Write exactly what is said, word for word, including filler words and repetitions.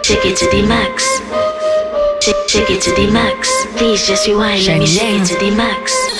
shake it to the max. Shake, shake it to the max. Please just rewind, let me shake it to the max.